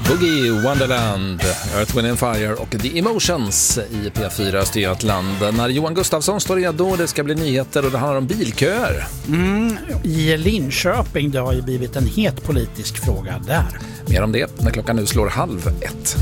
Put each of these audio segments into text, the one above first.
Boogie Wonderland, Earth, Wind & Fire och The Emotions i P4 Östergötland. När Johan Gustafsson står redo, det ska bli nyheter och det handlar om bilköer. I Linköping, det har ju blivit en het politisk fråga där. Mer om det när klockan nu slår 12:30.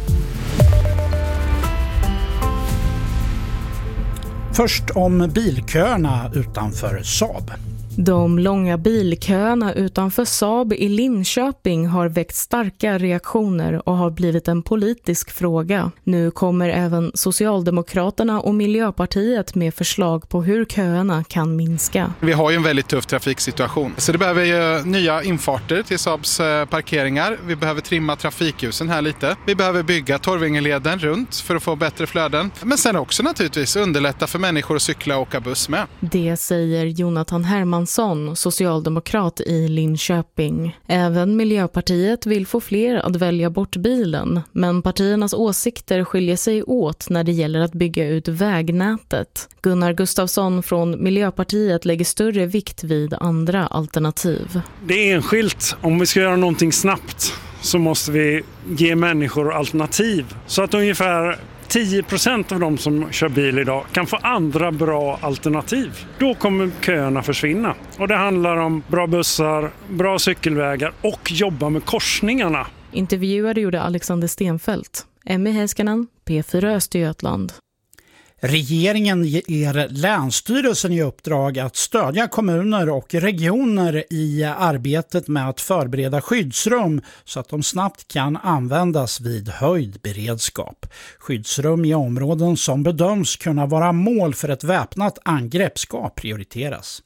Först om bilköerna utanför Saab. De långa bilköerna utanför Saab i Linköping har väckt starka reaktioner och har blivit en politisk fråga. Nu kommer även Socialdemokraterna och Miljöpartiet med förslag på hur köerna kan minska. Vi har ju en väldigt tuff trafiksituation. Så det behöver ju nya infarter till Saabs parkeringar. Vi behöver trimma trafikljusen här lite. Vi behöver bygga Torvingeleden runt för att få bättre flöden. Men sen också naturligtvis underlätta för människor att cykla och åka buss med. Det säger Jonathan Hermansson, socialdemokrat i Linköping. Även Miljöpartiet vill få fler att välja bort bilen, men partiernas åsikter skiljer sig åt när det gäller att bygga ut vägnätet. Gunnar Gustafsson från Miljöpartiet lägger större vikt vid andra alternativ. Det är enskilt. Om vi ska göra någonting snabbt så måste vi ge människor alternativ. Så att ungefär 10% av de som kör bil idag kan få andra bra alternativ. Då kommer köerna försvinna. Och det handlar om bra bussar, bra cykelvägar och jobba med korsningarna. Intervjuade gjorde Alexander Stenfeldt. Emmy Heiskanen, P4 Östergötland. Regeringen ger Länsstyrelsen i uppdrag att stödja kommuner och regioner i arbetet med att förbereda skyddsrum så att de snabbt kan användas vid höjd beredskap. Skyddsrum i områden som bedöms kunna vara mål för ett väpnat angrepp ska prioriteras.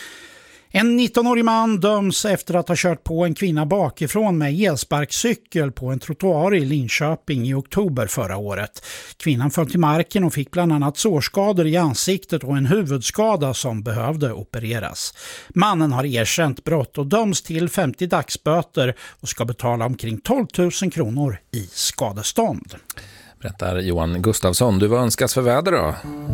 En 19-årig man döms efter att ha kört på en kvinna bakifrån med elsparkcykel på en trottoar i Linköping i oktober förra året. Kvinnan föll till marken och fick bland annat sårskador i ansiktet och en huvudskada som behövde opereras. Mannen har erkänt brott och döms till 50 dagsböter och ska betala omkring 12 000 kronor i skadestånd. Berättar Johan Gustafsson. Du, vad önskas för väder då?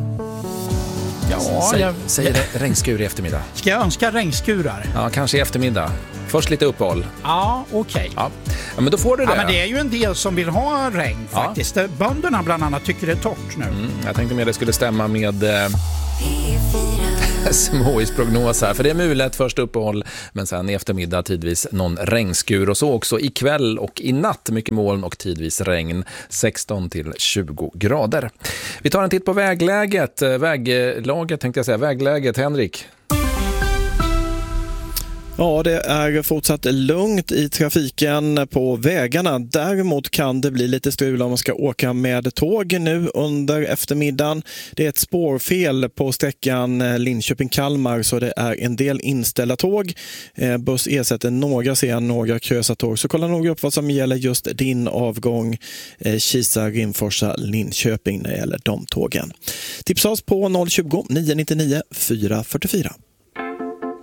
Ja, säger det regnskur i eftermiddag. Ska jag önska regnskurar? Ja, kanske i eftermiddag. Först lite uppehåll. Ja, okej. Ja, men då får du det. Ja, men det är ju en del som vill ha regn faktiskt. Ja. Bönderna bland annat tycker det är torrt nu. Jag tänkte mer det skulle stämma med SMHIs prognos här. För det är mulet först uppehåll, men sen i eftermiddag tidvis någon regnskur. Och så också ikväll och i natt mycket moln och tidvis regn. 16 till 20 grader. Vi tar en titt på vägläget. Vägläget, Henrik. Ja, det är fortsatt lugnt i trafiken på vägarna. Däremot kan det bli lite strul om man ska åka med tåg nu under eftermiddagen. Det är ett spårfel på sträckan Linköping-Kalmar så det är en del inställda tåg. Buss ersätter några krösa tåg. Så kolla nog upp vad som gäller just din avgång Kisa, Rimforsa, Linköping när det gäller de tågen. Tipsa oss på 020 999 444.